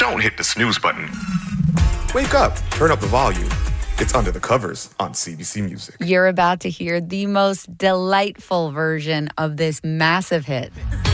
Don't hit the snooze button. Wake up, turn up the volume. It's Under the Covers on CBC Music. You're about to hear the most delightful version of this massive hit.